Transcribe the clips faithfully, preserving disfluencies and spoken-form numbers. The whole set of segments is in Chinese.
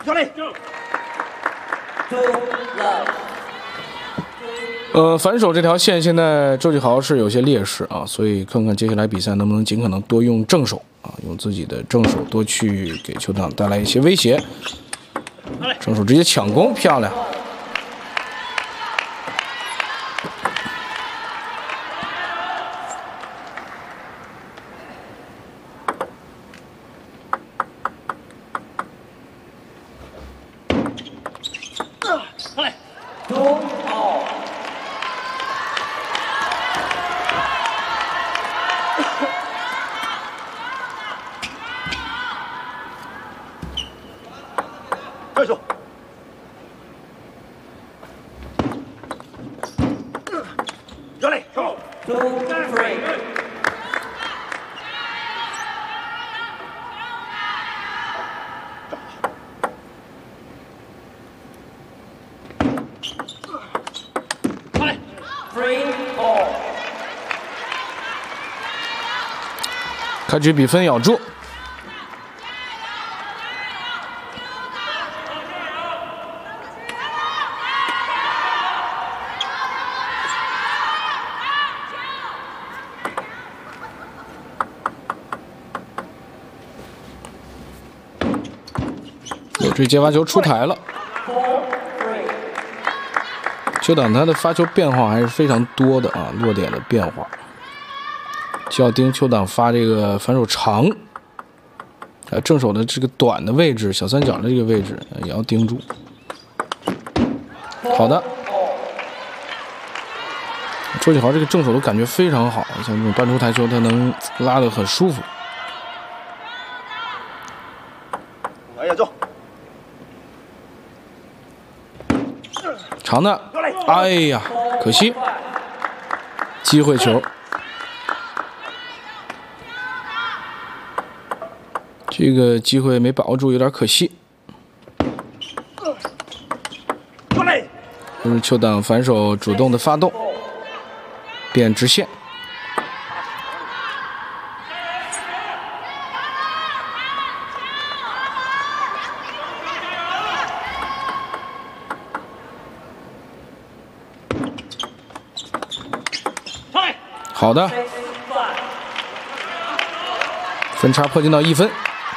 教练。 呃，反手这条线现在周继豪是有些劣势啊，所以看看接下来比赛能不能尽可能多用正手啊，用自己的正手多去给球场带来一些威胁。正手直接抢攻，漂亮。 快手，教练，走。 开局比分咬住。有这接发球出台了。邱党他的发球变化还是非常多的啊，落点的变化。就要盯邱党发这个反手长，啊，正手的这个短的位置，小三角的这个位置也要盯住。好的，周继豪这个正手的感觉非常好，像这种单出台球，他能拉得很舒服。 哎呀，走！ 长的，哎呀，可惜，机会球。这个机会没把握住，有点可惜。这是邱党反手主动的发动，变直线。好的，分差迫近到一分。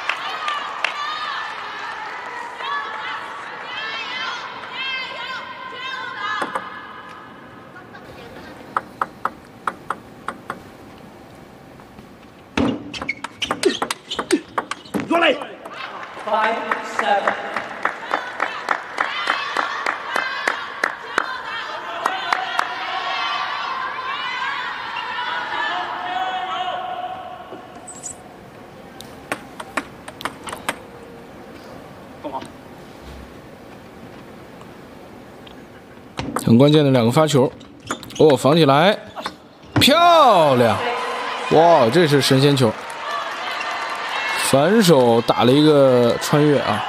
很关键的两个发球，哦，防起来，漂亮！哇，这是神仙球，反手打了一个穿越啊！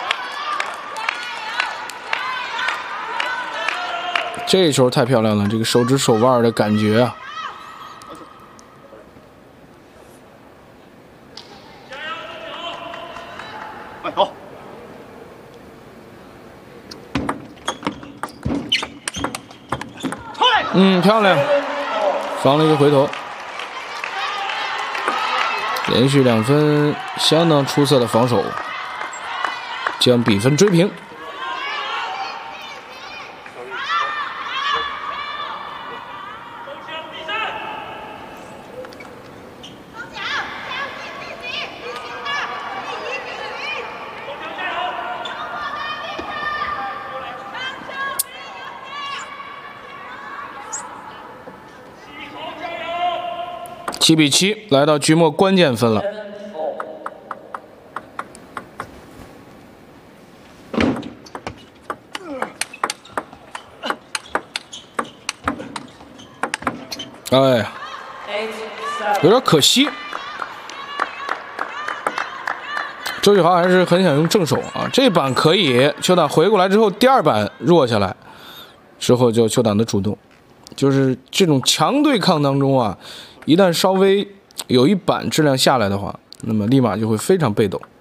这球太漂亮了，这个手指手腕的感觉啊！ 快走！ 嗯，漂亮，防了一个回头，连续两分，相当出色的防守，将比分追平。七比七，来到局末关键分了。哎呀，有点可惜。周继豪还是很想用正手啊，这板可以，邱党回过来之后，第二板弱下来，之后就邱党的主动，就是这种强对抗当中啊。一旦稍微有一板质量下来的话，那么立马就会非常被动。